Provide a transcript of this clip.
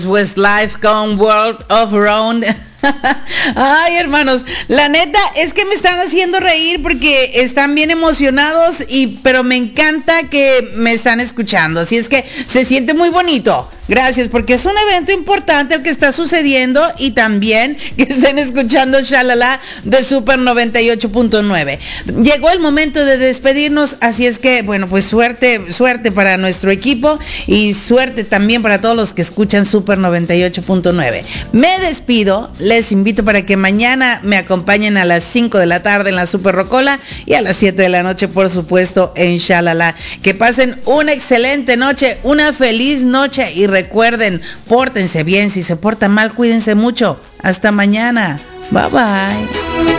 Westlife con World of Round. Ay, hermanos, la neta es que me están haciendo reír porque están bien emocionados pero me encanta que me están escuchando, así es que se siente muy bonito. Gracias, porque es un evento importante el que está sucediendo y también que estén escuchando Shalala de Super 98.9. Llegó el momento de despedirnos, así es que, bueno, pues suerte para nuestro equipo y suerte también para todos los que escuchan Super 98.9. Me despido, les invito para que mañana me acompañen a las 5 de la tarde en la Super Rocola y a las 7 de la noche, por supuesto, en Shalala. Que pasen una excelente noche, una feliz noche y recuerden, pórtense bien, si se portan mal, cuídense mucho. Hasta mañana. Bye bye.